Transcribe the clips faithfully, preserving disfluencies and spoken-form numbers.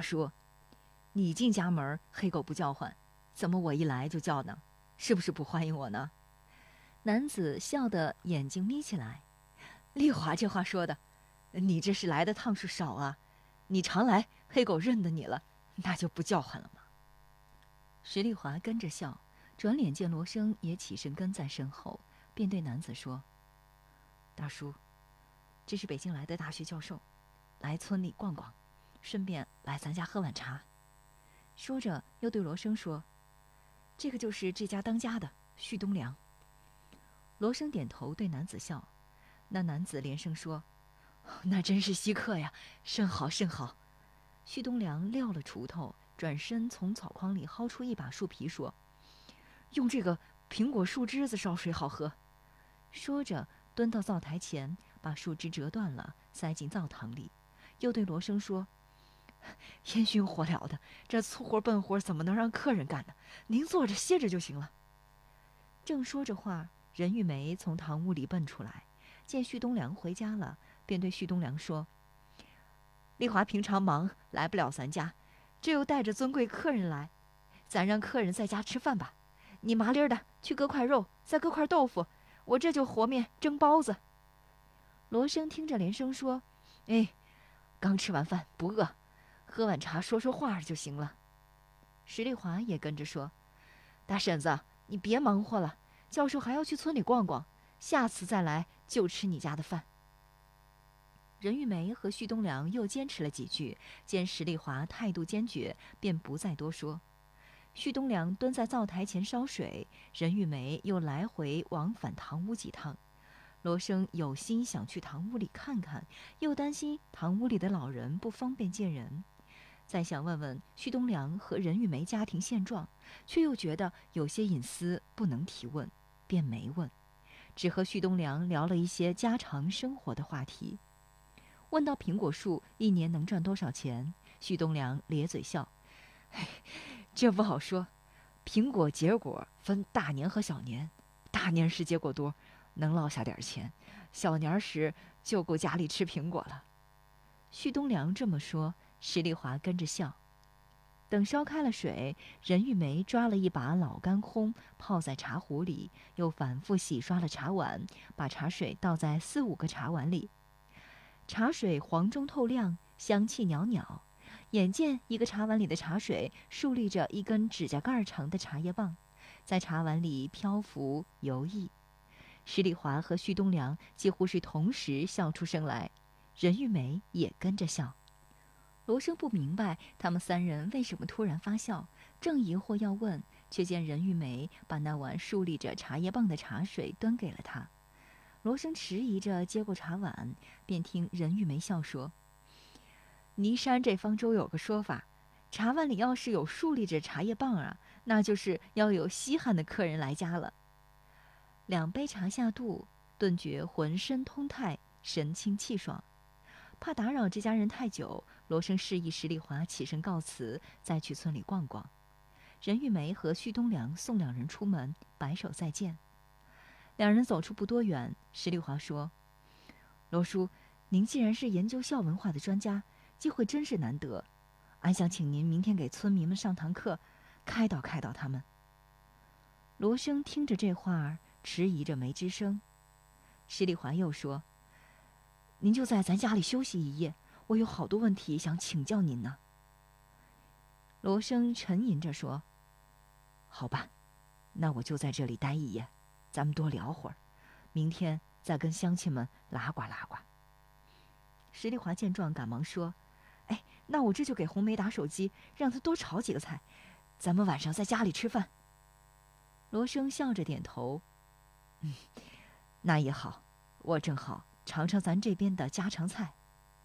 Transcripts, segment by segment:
叔，你进家门黑狗不叫唤，怎么我一来就叫呢？是不是不欢迎我呢？男子笑得眼睛眯起来。丽华这话说的，你这是来的趟数少啊，你常来，黑狗认得你了，那就不叫唤了吗？石丽华跟着笑，转脸见罗生也起身跟在身后，便对男子说：大叔，这是北京来的大学教授，来村里逛逛，顺便来咱家喝碗茶。说着又对罗生说：这个就是这家当家的旭东良。罗生点头对男子笑，那男子连声说：那真是稀客呀，甚好甚好。旭东良撂了锄头，转身从草筐里薅出一把树皮说：用这个苹果树枝子烧水好喝。说着蹲到灶台前，把树枝折断了塞进灶堂里，又对罗生说：烟熏火燎的，这粗活笨活怎么能让客人干呢？您坐着歇着就行了。正说着话，任玉梅从堂屋里奔出来，见旭东良回家了，便对旭东良说：丽华平常忙来不了咱家，这又带着尊贵客人来，咱让客人在家吃饭吧。你麻利儿的去割块肉，再割块豆腐，我这就和面蒸包子。罗生听着连声说：哎，刚吃完饭不饿，喝碗茶说说话就行了。石丽华也跟着说：大婶子，你别忙活了，教授还要去村里逛逛，下次再来就吃你家的饭。任玉梅和旭东良又坚持了几句，见石丽华态度坚决，便不再多说。旭东良蹲在灶台前烧水，任玉梅又来回往返堂屋几趟。罗生有心想去堂屋里看看，又担心堂屋里的老人不方便见人，再想问问旭东良和任玉梅家庭现状，却又觉得有些隐私不能提问，便没问，只和旭东良聊了一些家常生活的话题。问到苹果树一年能赚多少钱，旭东良咧嘴笑：这不好说，苹果结果分大年和小年，大年时结果多，能落下点钱，小年时就够家里吃苹果了。旭东良这么说，石丽华跟着笑。等烧开了水，任玉梅抓了一把老干烘泡在茶壶里，又反复洗刷了茶碗，把茶水倒在四五个茶碗里。茶水黄中透亮，香气袅袅。眼见一个茶碗里的茶水竖立着一根指甲盖长的茶叶棒，在茶碗里漂浮游弋。石丽华和旭东良几乎是同时笑出声来，任玉梅也跟着笑。罗生不明白他们三人为什么突然发笑，正疑惑要问，却见任玉梅把那碗竖立着茶叶棒的茶水端给了他。罗生迟疑着接过茶碗，便听任玉梅笑说：尼山这方舟有个说法，茶碗里要是有竖立着茶叶棒啊，那就是要有稀罕的客人来家了。两杯茶下肚，顿觉浑身通泰，神清气爽。怕打扰这家人太久，罗生示意石丽华起身告辞，再去村里逛逛。任玉梅和旭东良送两人出门，摆手再见。两人走出不多远，石丽华说：罗叔，您既然是研究孝文化的专家，机会真是难得，俺想请您明天给村民们上堂课，开导开导他们。罗生听着这话儿，迟疑着没吱声。石丽华又说：您就在咱家里休息一夜，我有好多问题想请教您呢。罗生沉吟着说：好吧，那我就在这里待一夜，咱们多聊会儿，明天再跟乡亲们拉呱拉呱。石丽华见状赶忙说：哎，那我这就给红梅打手机，让她多炒几个菜，咱们晚上在家里吃饭。罗生笑着点头：嗯，那也好，我正好尝尝咱这边的家常菜。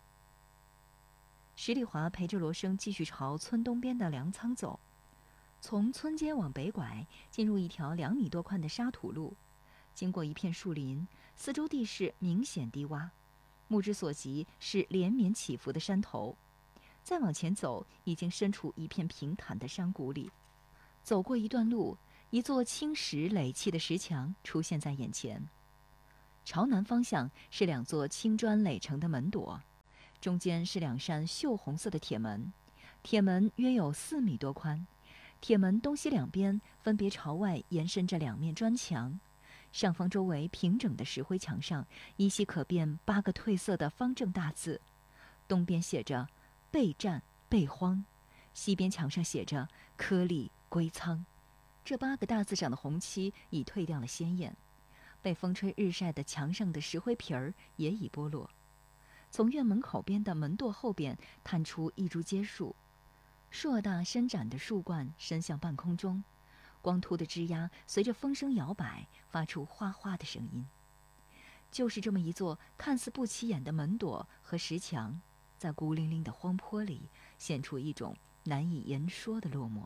石丽华陪着罗生继续朝村东边的粮仓走，从村间往北拐，进入一条两米多宽的沙土路，经过一片树林，四周地势明显低洼，目之所及是连绵起伏的山头。再往前走，已经身处一片平坦的山谷里。走过一段路，一座青石垒砌的石墙出现在眼前。朝南方向是两座青砖垒成的门垛，中间是两扇锈红色的铁门， 铁门约有四米多宽，铁门东西两边分别朝外延伸着两面砖墙，上方周围平整的石灰墙上依稀可辨八个褪色的方正大字，东边写着“备战备荒”，西边墙上写着“颗粒归仓”。这八个大字上的红漆已褪掉了鲜艳，被风吹日晒的墙上的石灰皮儿也已剥落。从院门口边的门垛后边探出一株街树，硕大伸展的树冠伸向半空中，光秃的枝桠随着风声摇摆，发出哗哗的声音。就是这么一座看似不起眼的门垛和石墙，在孤零零的荒坡里显出一种难以言说的落寞。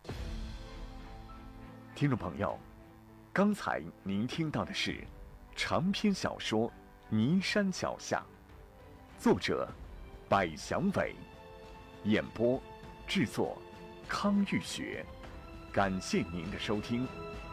听众朋友，刚才您听到的是长篇小说《尼山脚下》，作者百祥伟，演播制作康玉雪。感谢您的收听。